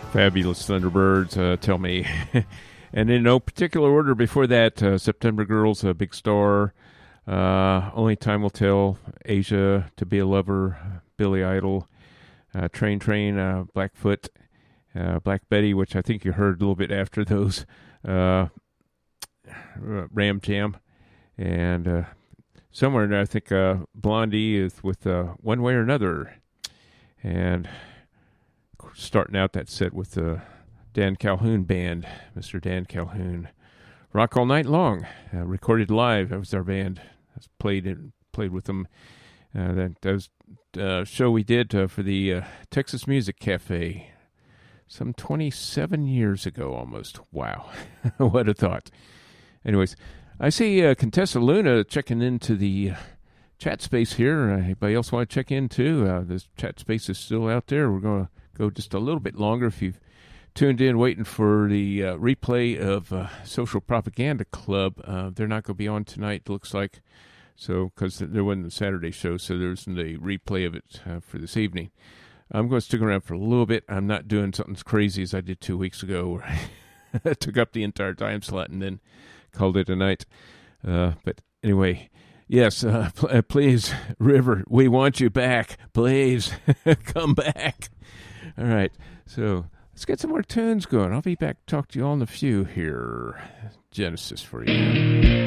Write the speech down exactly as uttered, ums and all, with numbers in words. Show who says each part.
Speaker 1: Fabulous Thunderbirds, uh, Tell Me. And in no particular order before that, uh, September Girls, uh, Big Star, uh, Only Time Will Tell, Asia, To Be a Lover, Billy Idol, uh, Train Train, uh, Blackfoot, uh, Black Betty, which I think you heard a little bit after those, uh, Ram Jam, and uh, somewhere in there, I think uh, Blondie is with uh, One Way or Another, and starting out that set with the Dan Calhoun Band, Mister Dan Calhoun. Rock All Night Long, uh, recorded live. That was our band. I played in, played with them. Uh, that, that was a show we did uh, for the uh, Texas Music Cafe some twenty-seven years ago almost. Wow. What a thought. Anyways, I see uh, Contessa Luna checking into the uh, chat space here. Uh, anybody else want to check in too? Uh, this chat space is still out there. We're going to go just a little bit longer if you've tuned in waiting for the uh, replay of uh, Social Propaganda Club. Uh, they're not going to be on tonight, it looks like, so because there wasn't a Saturday show, so there's the replay of it uh, for this evening. I'm going to stick around for a little bit. I'm not doing something as crazy as I did two weeks ago where I took up the entire time slot and then called it a night. Uh, but anyway, yes, uh, pl- please, River, we want you back. Please, come back. All right, so let's get some more tunes going. I'll be back to talk to you all in a few here. Genesis for you.